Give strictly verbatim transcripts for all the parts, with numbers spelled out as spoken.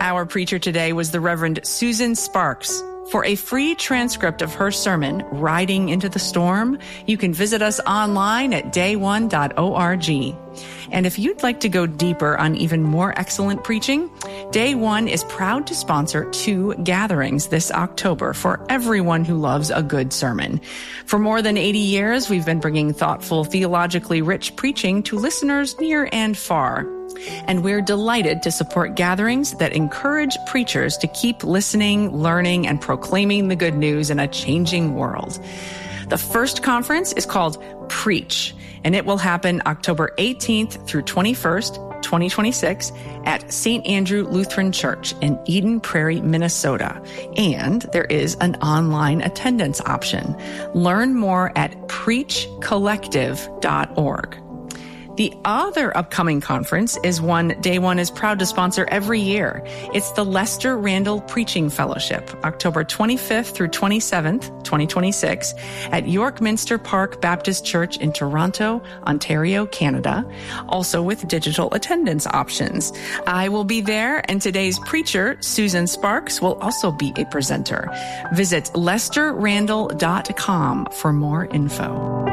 Our preacher today was the Reverend Susan Sparks. For a free transcript of her sermon, Riding into the Storm, you can visit us online at day one dot org. And if you'd like to go deeper on even more excellent preaching, Day One is proud to sponsor two gatherings this October for everyone who loves a good sermon. For more than eighty years, we've been bringing thoughtful, theologically rich preaching to listeners near and far. And we're delighted to support gatherings that encourage preachers to keep listening, learning, and proclaiming the good news in a changing world. The first conference is called Preach, and it will happen October eighteenth through twenty-first, twenty twenty-six at Saint Andrew Lutheran Church in Eden Prairie, Minnesota. And there is an online attendance option. Learn more at preach collective dot org. The other upcoming conference is one Day One is proud to sponsor every year. It's the Lester Randall Preaching Fellowship, October twenty-fifth through twenty-seventh, twenty twenty-six, at York Minster Park Baptist Church in Toronto, Ontario, Canada, also with digital attendance options. I will be there, and today's preacher, Susan Sparks, will also be a presenter. Visit lester randall dot com for more info.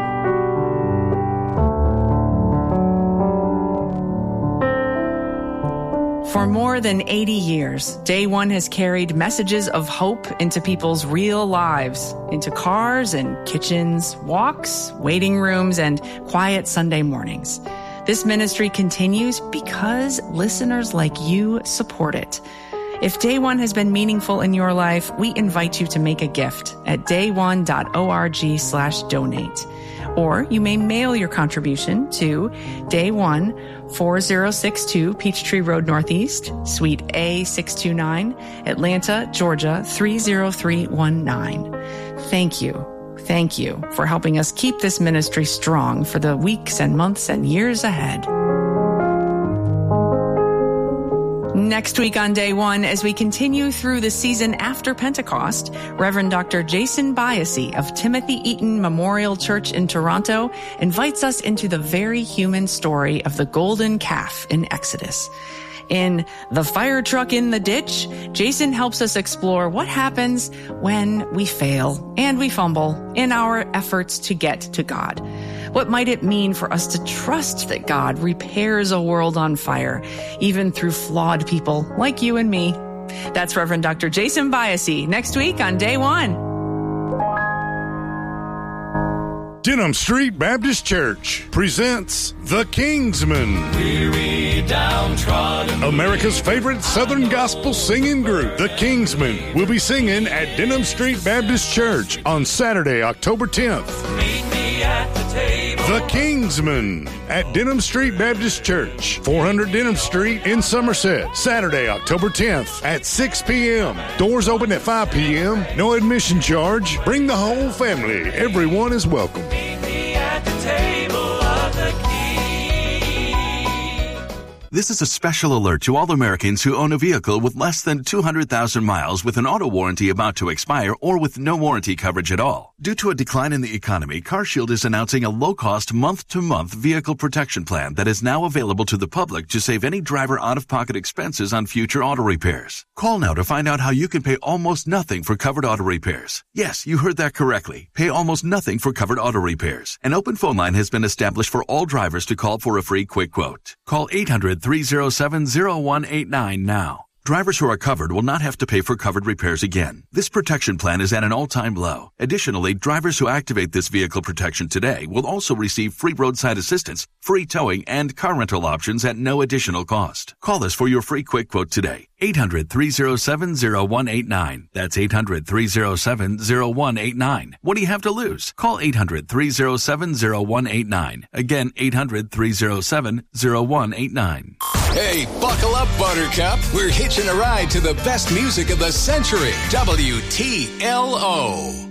For more than eighty years, Day One has carried messages of hope into people's real lives, into cars and kitchens, walks, waiting rooms, and quiet Sunday mornings. This ministry continues because listeners like you support it. If Day One has been meaningful in your life, we invite you to make a gift at day one dot org slash donate. Or you may mail your contribution to Day One, four oh six two Peachtree Road Northeast, Suite A six two nine, Atlanta, Georgia three oh three one nine. Thank you. Thank you for helping us keep this ministry strong for the weeks and months and years ahead. Next week on Day One, as we continue through the season after Pentecost, Reverend Doctor Jason Biasi of Timothy Eaton Memorial Church in Toronto invites us into the very human story of the golden calf in Exodus. In The Fire Truck in the Ditch, Jason helps us explore what happens when we fail and we fumble in our efforts to get to God. What might it mean for us to trust that God repairs a world on fire, even through flawed people like you and me? That's Reverend Doctor Jason Biasi next week on Day One. Denham Street Baptist Church presents The Kingsmen. Weary, downtrodden, America's favorite Southern gospel singing group, The Kingsmen, will be singing at Denham Street Baptist Church on Saturday, October tenth. meet me at the table. The Kingsmen at Denham Street Baptist Church, four hundred Denham Street in Somerset, Saturday, October tenth at six p.m. Doors open at five p.m. No admission charge. Bring the whole family. Everyone is welcome. Meet me at the table of the King. This is a special alert to all Americans who own a vehicle with less than two hundred thousand miles with an auto warranty about to expire or with no warranty coverage at all. Due to a decline in the economy, CarShield is announcing a low-cost month-to-month vehicle protection plan that is now available to the public to save any driver out-of-pocket expenses on future auto repairs. Call now to find out how you can pay almost nothing for covered auto repairs. Yes, you heard that correctly. Pay almost nothing for covered auto repairs. An open phone line has been established for all drivers to call for a free quick quote. Call eight hundred, three oh seven, oh one eight nine now. Drivers who are covered will not have to pay for covered repairs again. This protection plan is at an all-time low. Additionally, drivers who activate this vehicle protection today will also receive free roadside assistance, free towing, and car rental options at no additional cost. Call us for your free quick quote today. eight hundred, three oh seven, oh one eight nine. That's eight hundred, three oh seven, oh one eight nine. What do you have to lose? Call eight hundred, three oh seven, oh one eight nine. Again, eight hundred, three oh seven, oh one eight nine. Hey, buckle up, Buttercup. We're hitching a ride to the best music of the century. W T L O.